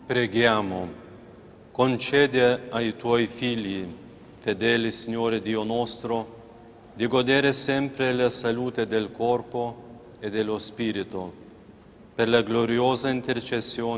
Preghiamo. Concede ai tuoi figli, fedeli Signore Dio nostro, di godere sempre la salute del corpo e dello spirito, per la gloriosa intercessione